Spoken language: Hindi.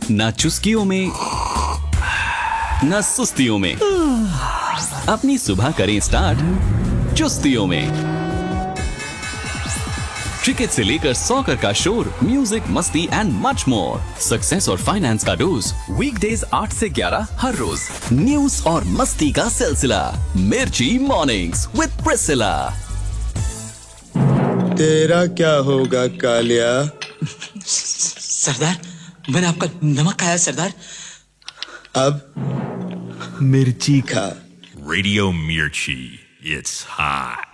ना चुस्कियों में, ना सुस्तियों में। अपनी सुबह करें स्टार्ट चुस्तियों में। क्रिकेट से लेकर सॉकर का शोर, म्यूजिक, मस्ती एंड मच मोर। सक्सेस और फाइनेंस का डोज वीकडेज 8 से 11 हर रोज। न्यूज और मस्ती का सिलसिला मिर्ची मॉर्निंग्स विद प्रिसिला। तेरा क्या होगा कालिया? सरदार, मैंने आपका नमक खाया सरदार। अब मिर्ची खा। Radio Mirchi, it's hot.